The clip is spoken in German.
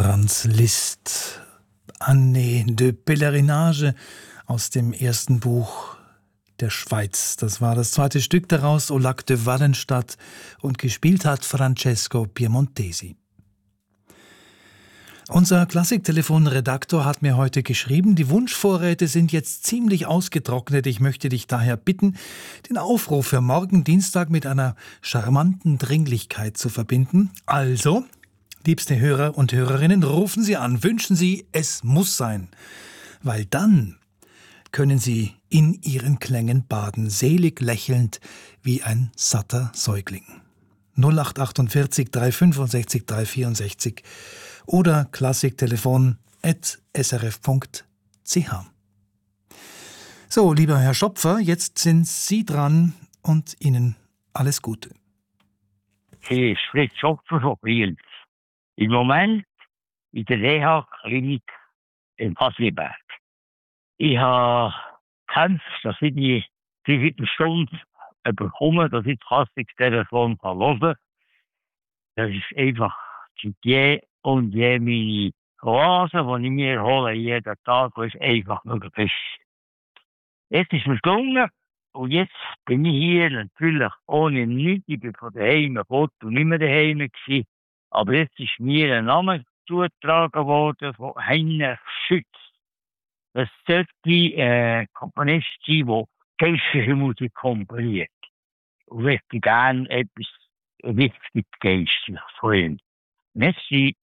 Franz Liszt, Année de Pèlerinage aus dem ersten Buch der Schweiz. Das war das zweite Stück daraus, Au Lac de Wallenstadt, und gespielt hat Francesco Piemontesi. Unser Klassiktelefon-Redaktor hat mir heute geschrieben, die Wunschvorräte sind jetzt ziemlich ausgetrocknet. Ich möchte dich daher bitten, den Aufruf für morgen Dienstag mit einer charmanten Dringlichkeit zu verbinden. Also, liebste Hörer und Hörerinnen, rufen Sie an, wünschen Sie, es muss sein. Weil dann können Sie in Ihren Klängen baden, selig lächelnd wie ein satter Säugling. 0848 365 364 oder klassiktelefon@srf.ch. So, lieber Herr Schopfer, jetzt sind Sie dran und Ihnen alles Gute. Hier ist Fritz Schopfer von Brienz. Im Moment in der Reha-Klinik in Hasliberg. Ich habe gekämpft, dass ich die 3/4 Stunde bekomme, dass ich das Klassiktelefon hören kann. Das ist einfach je und je meine Oase, die ich mir hole jeden Tag, wo es einfach möglich ist. Jetzt ist mir gelungen und jetzt bin ich hier natürlich ohne nichts. Ich bin von daheim gekommen und nicht mehr daheim gewesen. Aber jetzt ist mir ein Name zugetragen worden von Heinrich Schütz. Das sollte ein Komponist sein, der geistliche Musik komponiert. Und möchte gerne etwas richtig Geistliches von ihm. Merci.